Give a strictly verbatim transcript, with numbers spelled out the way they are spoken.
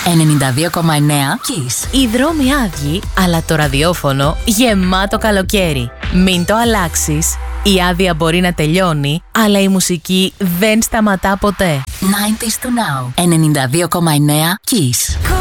ενενήντα δύο κόμμα εννέα Kiss. Οι δρόμοι άδειοι, αλλά το ραδιόφωνο γεμάτο καλοκαίρι. Μην το αλλάξεις. Η άδεια μπορεί να τελειώνει, αλλά η μουσική δεν σταματά ποτέ. ενενήντα του Now. ενενήντα δύο κόμμα εννέα Kiss.